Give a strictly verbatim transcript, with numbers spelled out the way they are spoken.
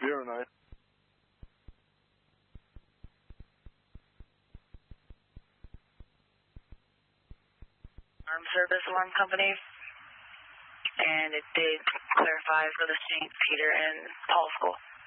zero nine. Armed Service Alarm Company, and it did clarify for the Saint Peter and Paul School.